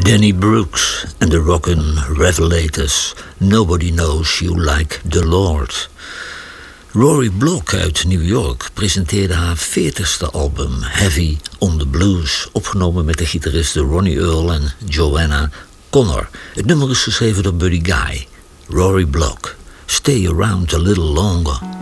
Danny Brooks en de Rockin' Revelators. Nobody knows you like the Lord. Rory Block uit New York presenteerde haar 40ste album Heavy on the Blues, opgenomen met de gitaristen Ronnie Earl en Joanna Connor. Het nummer is geschreven door Buddy Guy. Rory Block, Stay Around a Little Longer.